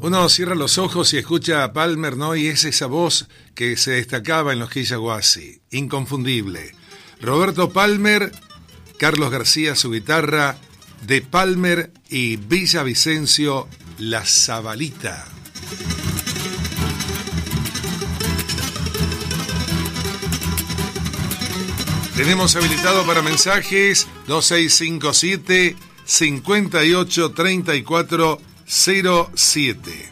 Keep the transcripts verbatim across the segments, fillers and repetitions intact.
Uno cierra los ojos y escucha a Palmer, ¿no? Y es esa voz que se destacaba en los Quillahuasi, inconfundible. Roberto Palmer, Carlos García, su guitarra, de Palmer y Villavicencio, La Zabalita. Tenemos habilitado para mensajes dos seis cinco siete, cinco ocho tres cuatro cero siete.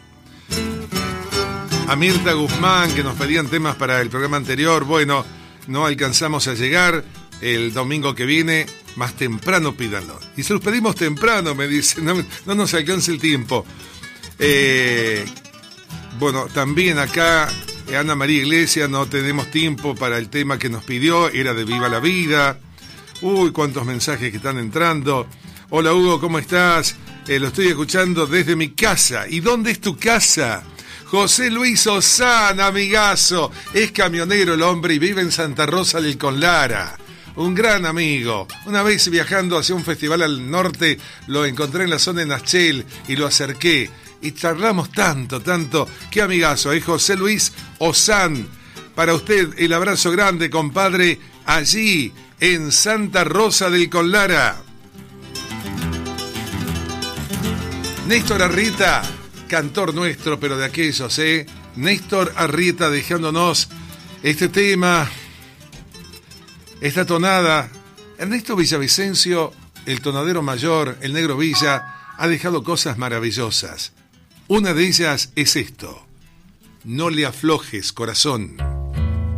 A Mirta Guzmán, que nos pedían temas para el programa anterior. Bueno, no alcanzamos a llegar. El domingo que viene, más temprano pídanlo. Y se los pedimos temprano, me dicen. No, no nos alcanza el tiempo. Eh, bueno, también acá Ana María Iglesias, no tenemos tiempo para el tema que nos pidió. Era de Viva la Vida. Uy, cuántos mensajes que están entrando. Hola Hugo, ¿cómo estás? Eh, lo estoy escuchando desde mi casa. ¿Y dónde es tu casa? José Luis Osana, amigazo. Es camionero el hombre y vive en Santa Rosa del Conlara. Un gran amigo. Una vez viajando hacia un festival al norte, lo encontré en la zona de Nachel y lo acerqué. Y charlamos tanto, tanto. Qué amigazo, ¿eh? José Luis Osán. Para usted, el abrazo grande, compadre, allí en Santa Rosa del Conlara. Néstor Arrieta, cantor nuestro, pero de aquellos, ¿eh? Néstor Arrieta dejándonos este tema, esta tonada. Ernesto Villavicencio, el tonadero mayor, el Negro Villa, ha dejado cosas maravillosas. Una de ellas es esto: no le aflojes, corazón.